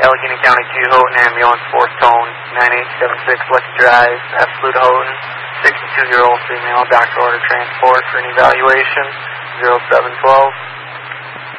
Allegheny County 2 Houghton Ambulance, 4th Tone, 9876 Lucky Drive, Absolute Houghton, 62-year-old female, doctor order transport for an evaluation, 0712.